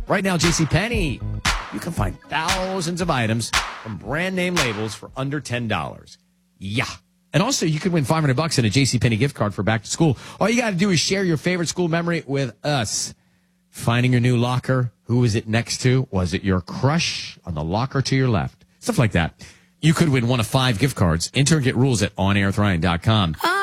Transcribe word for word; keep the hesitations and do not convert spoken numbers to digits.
Right now, JCPenney, you can find thousands of items from brand name labels for under ten dollars. Yeah. And also, you could win five hundred bucks in a JCPenney gift card for back to school. All you got to do is share your favorite school memory with us. Finding your new locker. Who was it next to? Was it your crush on the locker to your left? Stuff like that. You could win one of five gift cards. Enter and get rules at on air with ryan dot com.